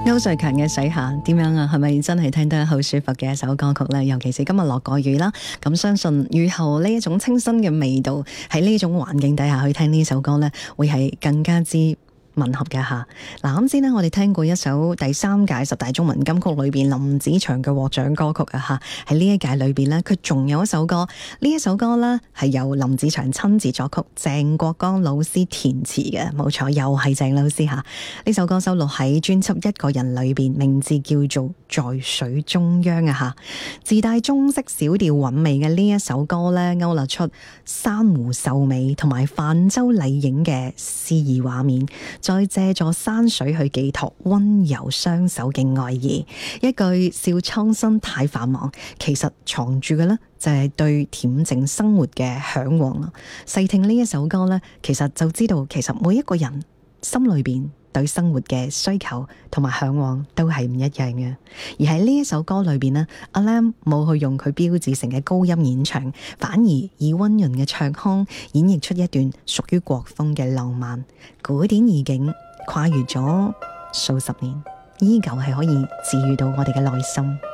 歐瑞強嘅水下點樣啊？係咪真係聽得好舒服嘅一首歌曲呢？尤其是今日落過雨啦，咁相信雨後呢一種清新嘅味道，喺呢種環境底下去聽呢首歌呢，會係更加之吻合嘅吓。嗱，啱先呢，我哋聽過一首第3屆十大中文金曲裏邊林子祥嘅獲獎歌曲啊吓。喺呢一屆裏邊呢，佢仲有一首歌，呢一首歌呢係由林子祥親自作曲，鄭國江老師填詞嘅，冇錯，又係鄭老師吓。呢首歌收錄喺專輯《一個人》裏邊，名字叫做《在水中央》啊吓。自帶中式小調韻味嘅呢一首歌呢，勾勒出珊瑚秀美同埋泛舟麗影嘅詩意畫面。再借助山水去寄託溫柔雙手嘅愛意，一句笑蒼生太繁忙，其實藏住嘅呢，就係對恬靜生活嘅向往啦。細聽呢一首歌呢，其實就知道，其實每一個人心裏邊對生活嘅需求同埋向往都係唔一樣嘅。而喺呢一首歌裏邊呢，阿 Lam 冇去用佢標誌性嘅高音演唱，反而以溫潤嘅唱腔演繹出一段屬於國風嘅浪漫古典意境，跨越咗數十年，依舊係可以治癒到我哋嘅內心。